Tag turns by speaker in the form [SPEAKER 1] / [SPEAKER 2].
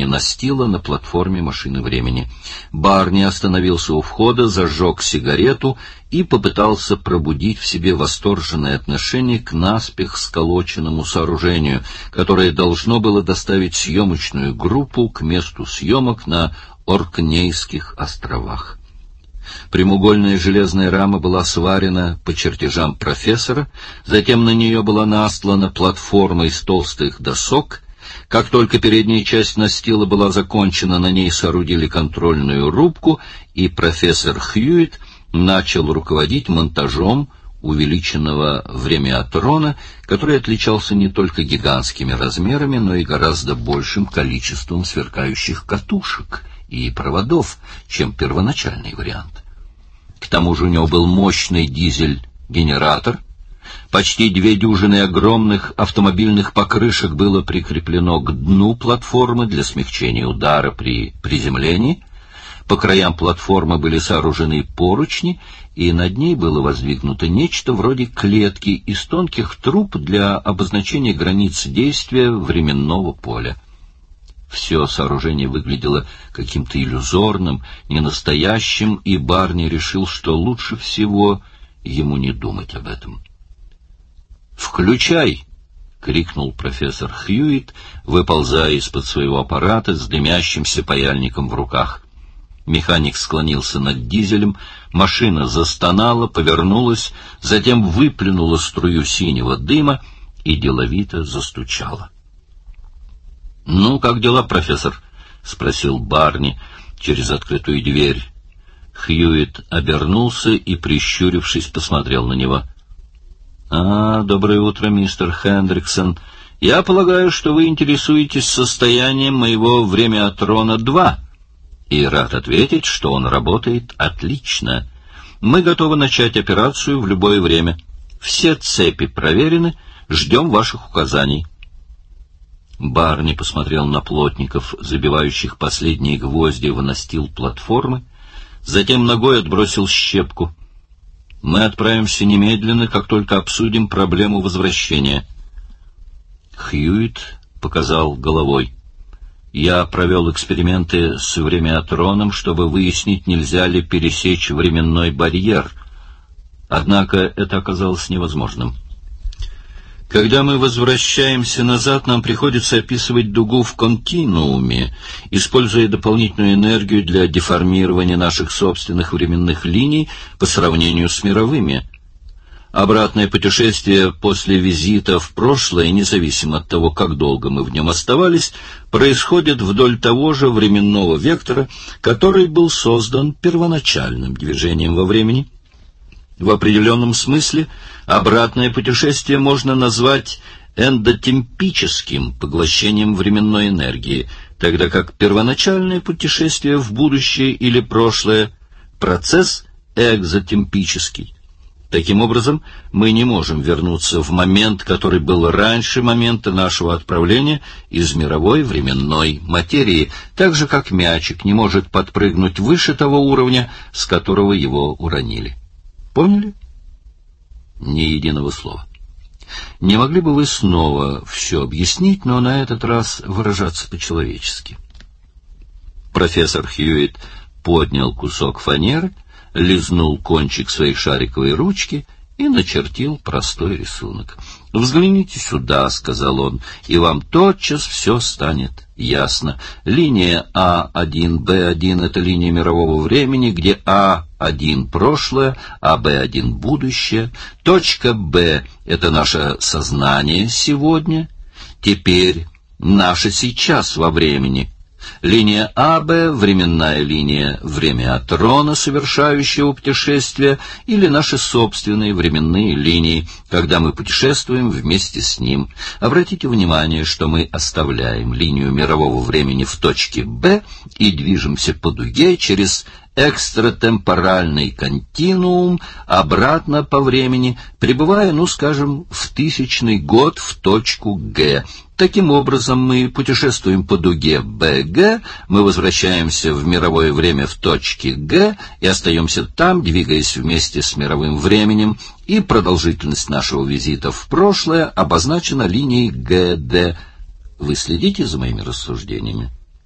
[SPEAKER 1] настила на платформе машины времени. Барни остановился у входа, зажег сигарету и попытался пробудить в себе восторженное отношение к наспех сколоченному сооружению, которое должно было доставить съемочную группу к месту съемок на Оркнейских островах. Прямоугольная железная рама была сварена по чертежам профессора, затем на нее была настлана платформа из толстых досок. Как только передняя часть настила была закончена, на ней соорудили контрольную рубку, и профессор Хьюитт начал руководить монтажом увеличенного времяотрона, который отличался не только гигантскими размерами, но и гораздо большим количеством сверкающих катушек и проводов, чем первоначальный вариант. К тому же у него был мощный дизель-генератор. Почти 2 дюжины огромных автомобильных покрышек было прикреплено к дну платформы для смягчения удара при приземлении. По краям платформы были сооружены поручни, и над ней было воздвигнуто нечто вроде клетки из тонких труб для обозначения границ действия временного поля. Все сооружение выглядело каким-то иллюзорным, ненастоящим, и Барни решил, что лучше всего ему не думать об этом. «Включай!» — крикнул профессор Хьюитт, выползая из-под своего аппарата с дымящимся паяльником в руках. Механик склонился над дизелем, машина застонала, повернулась, затем выплюнула струю синего дыма и деловито застучала. «Ну, как дела, профессор?» — спросил Барни через открытую дверь. Хьюитт обернулся и, прищурившись, посмотрел на него. «Доброе утро, мистер Хендриксон. Я полагаю, что вы интересуетесь состоянием моего времяотрона-2, и рад ответить, что он работает отлично. Мы готовы начать операцию в любое время. Все цепи проверены, ждем ваших указаний». Барни посмотрел на плотников, забивающих последние гвозди в настил платформы, затем ногой отбросил щепку. «Мы отправимся немедленно, как только обсудим проблему возвращения». Хьюитт показал головой. «Я провел эксперименты с времяотроном, чтобы выяснить, нельзя ли пересечь временной барьер. Однако это оказалось невозможным. Когда мы возвращаемся назад, нам приходится описывать дугу в континууме, используя дополнительную энергию для деформирования наших собственных временных линий по сравнению с мировыми. Обратное путешествие после визита в прошлое, независимо от того, как долго мы в нем оставались, происходит вдоль того же временного вектора, который был создан первоначальным движением во времени. В определенном смысле обратное путешествие можно назвать эндотемпическим поглощением временной энергии, тогда как первоначальное путешествие в будущее или прошлое – процесс экзотемпический. Таким образом, мы не можем вернуться в момент, который был раньше момента нашего отправления из мировой временной материи, так же как мячик не может подпрыгнуть выше того уровня, с которого его уронили. Поняли? Ни единого слова. Не могли бы вы снова все объяснить, но на этот раз выражаться по-человечески? Профессор Хьюитт поднял кусок фанеры, лизнул кончик своей шариковой ручки и начертил простой рисунок. «Взгляните сюда», — сказал он, — «и вам тотчас все станет ясно. Линия А1, Б1 — это линия мирового времени, где А1 — прошлое, а Б1 — будущее. Точка Б — это наше сознание сегодня, теперь наше сейчас во времени. Линия АБ — временная линия времяотрона, совершающего путешествие, или наши собственные временные линии, когда мы путешествуем вместе с ним. Обратите внимание, что мы оставляем линию мирового времени в точке Б и движемся по дуге через экстратемпоральный континуум обратно по времени, прибывая, скажем, в 1000-й год в точку Г. Таким образом, мы путешествуем по дуге БГ, мы возвращаемся в мировое время в точке Г и остаемся там, двигаясь вместе с мировым временем, и продолжительность нашего визита в прошлое обозначена линией ГД. Вы следите за моими рассуждениями?